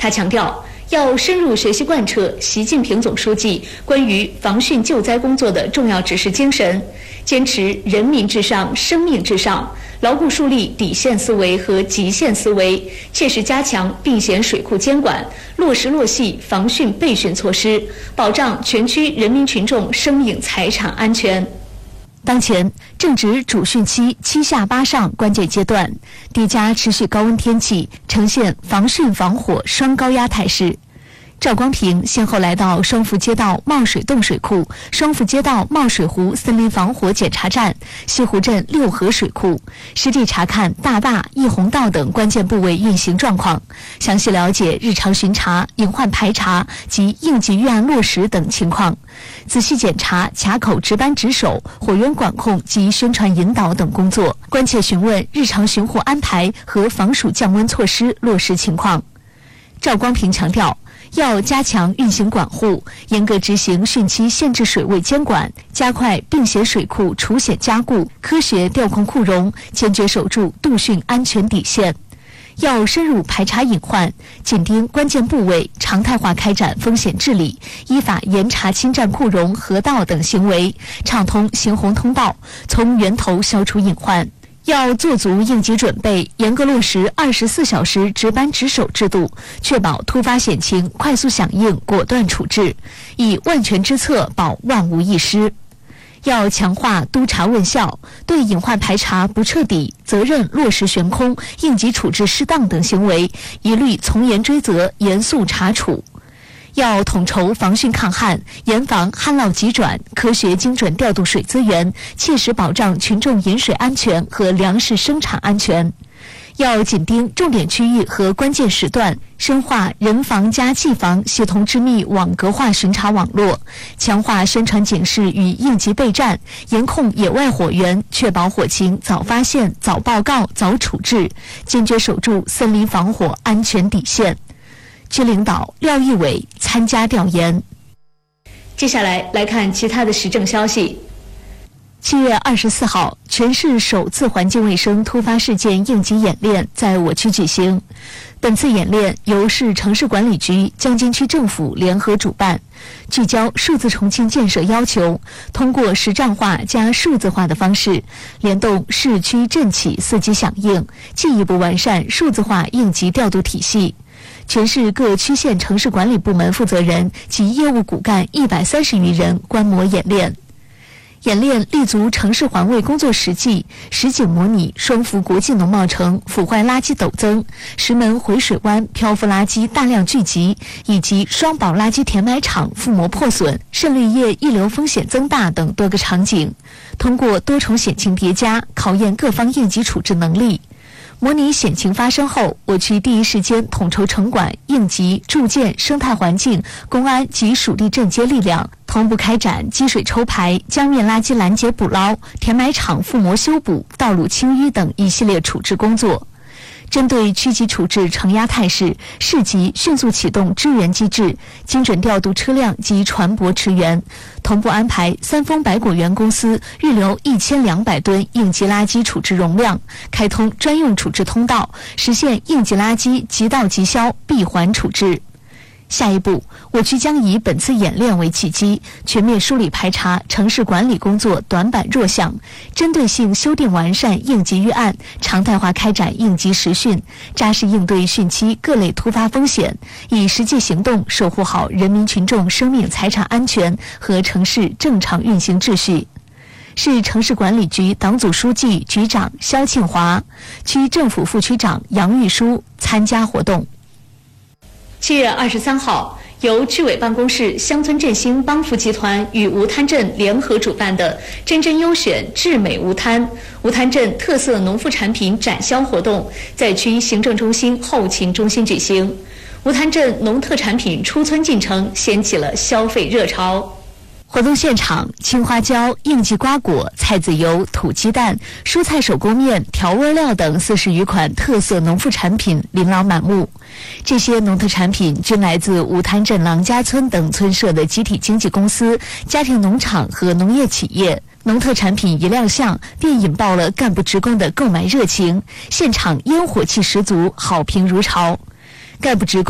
他强调，要深入学习贯彻习近平总书记关于防汛救灾工作的重要指示精神，坚持人民至上、生命至上，牢固树立底线思维和极限思维，切实加强并险水库监管，落实落细防汛备汛措施，保障全区人民群众生命财产安全。当前正值主汛期7下8上关键阶段，叠加持续高温天气，呈现防汛防火双高压态势。赵光平先后来到双福街道冒水洞水库、双福街道冒水湖森林防火检查站、西湖镇六河水库，实地查看大坝、溢洪道等关键部位运行状况，详细了解日常巡查、隐患排查及应急预案落实等情况，仔细检查卡口值班值守、火源管控及宣传引导等工作，关切询问日常巡护安排和防暑降温措施落实情况。赵光平强调，要加强运行管护，严格执行汛期限制水位监管，加快并险水库除险加固，科学调控库容，坚决守住度汛安全底线。要深入排查隐患，紧盯关键部位，常态化开展风险治理，依法严查侵占库容、河道等行为，畅通行洪通道，从源头消除隐患。要做足应急准备，严格落实24小时值班值守制度，确保突发险情快速响应、果断处置，以万全之策保万无一失。要强化督查问效，对隐患排查不彻底、责任落实悬空、应急处置失当等行为，一律从严追责、严肃查处。要统筹防汛抗旱，严防旱涝急转，科学精准调度水资源，切实保障群众饮水安全和粮食生产安全。要紧盯重点区域和关键时段，深化人防加技防协同致密网格化巡查网络，强化宣传警示与应急备战，严控野外火源，确保火情早发现、早报告、早处置，坚决守住森林防火安全底线。区领导廖义伟参加调研。接下来看其他的时政消息。7月24号，全市首次环境卫生突发事件应急演练在我区举行。本次演练由市城市管理局、江津区政府联合主办，聚焦数字重庆建设要求，通过实战化加数字化的方式，联动市区镇企4级响应，进一步完善数字化应急调度体系。全市各区县城市管理部门负责人及业务骨干130余人观摩演练。演练立足城市环卫工作实际，实景模拟双福国际农贸城腐坏垃圾陡增、石门回水湾漂浮垃圾大量聚集，以及双宝垃圾填埋场覆膜破损、渗滤液溢流风险增大等多个场景，通过多重险情叠加，考验各方应急处置能力。模拟险情发生后，我区第一时间统筹城管、应急、住建、生态环境、公安及属地镇街力量，同步开展积水抽排、江面垃圾拦截捕捞、填埋场覆膜修补、道路清淤等一系列处置工作。针对区级处置承压态势，市级迅速启动支援机制，精准调度车辆及船舶驰援，同步安排三丰百果园公司预留1200吨应急垃圾处置容量，开通专用处置通道，实现应急垃圾即到即销、闭环处置。下一步，我区将以本次演练为契机，全面梳理排查城市管理工作短板弱项，针对性修订完善应急预案，常态化开展应急实训，扎实应对汛期各类突发风险，以实际行动守护好人民群众生命财产安全和城市正常运行秩序。市城市管理局党组书记、局长肖庆华，区政府副区长杨玉书参加活动。7月23号，由区委办公室乡村振兴帮扶集团与无滩镇联合主办的“真真优选智美无滩”无滩镇特色农副产品展销活动在区行政中心后勤中心举行。无滩镇农特产品出村进程掀起了消费热潮。活动现场，青花椒、应季瓜果、菜籽油、土鸡蛋、蔬菜手工面、调味料等40余款特色农副产品琳琅满目。这些农特产品均来自无滩镇郎家村等村社的集体经纪公司、家庭农场和农业企业。农特产品一亮相，便引爆了干部职工的购买热情，现场烟火气十足，好评如潮。干部职工